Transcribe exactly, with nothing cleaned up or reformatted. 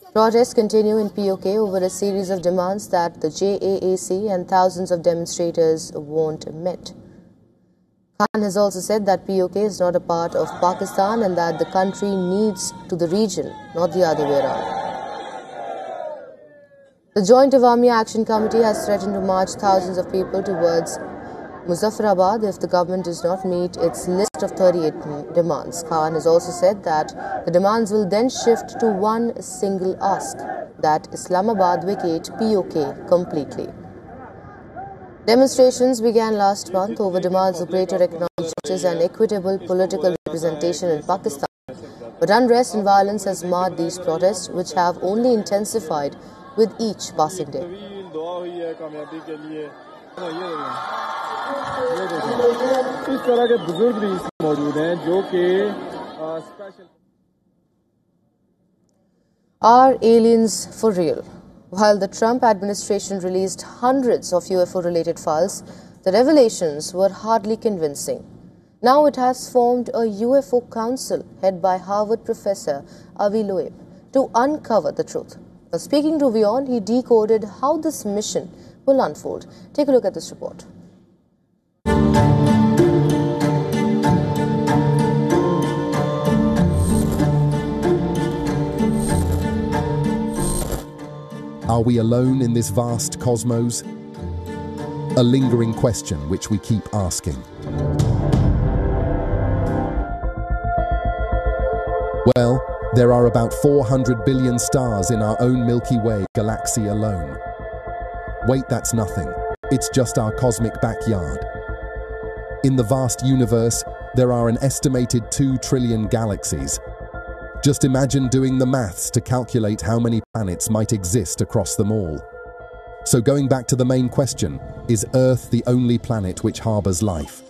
Protests continue in P O K over a series of demands that the J A A C and thousands of demonstrators won't meet. Khan has also said that P O K is not a part of Pakistan and that the country needs to the region, not the other way around. The Joint Awami Action Committee has threatened to march thousands of people towards Muzaffarabad if the government does not meet its list of thirty-eight demands. Khan has also said that the demands will then shift to one single ask, that Islamabad vacate P O K completely. Demonstrations began last month over demands of greater economic justice and equitable political representation in Pakistan. But unrest and violence has marred these protests, which have only intensified with each passing day. Are aliens for real? While the Trump administration released hundreds of U F O-related files, the revelations were hardly convincing. Now it has formed a U F O council headed by Harvard professor Avi Loeb to uncover the truth. Now, speaking to WION, he decoded how this mission will unfold. Take a look at this report. Are we alone in this vast cosmos? A lingering question which we keep asking. Well, there are about four hundred billion stars in our own Milky Way galaxy alone. Wait, that's nothing. It's just our cosmic backyard. In the vast universe, there are an estimated two trillion galaxies. Just imagine doing the maths to calculate how many planets might exist across them all. So going back to the main question, is Earth the only planet which harbors life?